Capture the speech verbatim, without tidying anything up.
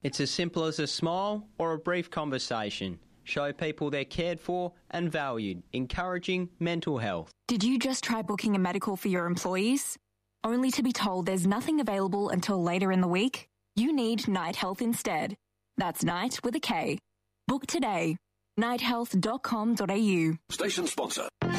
It's as simple as a smile or a brief conversation. Show people they're cared for and valued, encouraging mental health. Did you just try booking a medical for your employees, only to be told there's nothing available until later in the week? You need Night Health instead. That's Night with a K. Book today. night health dot com dot a u. Station sponsor.